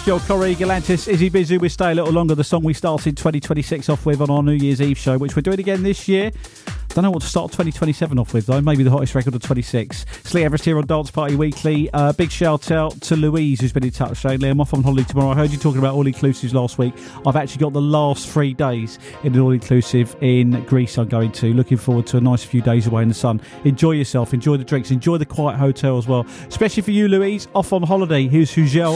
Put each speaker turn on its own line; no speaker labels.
girl Corey Galantis, Izzy Bizu with Stay a Little Longer, the song we started 2026 off with on our New Year's Eve show, which we're doing again this year. Don't know what to start 2027 off with though. Maybe the hottest record of 26. Slee Everest here on Dance Party Weekly. Big shout out to Louise who's been in touch saying, Lee, I'm off on holiday tomorrow. I heard you talking about all-inclusives last week. I've actually got the last 3 days in an all-inclusive in Greece I'm going to. Looking forward to a nice few days away in the sun. Enjoy yourself, enjoy the drinks, enjoy the quiet hotel as well. Especially for you, Louise, off on holiday. Here's Hugel.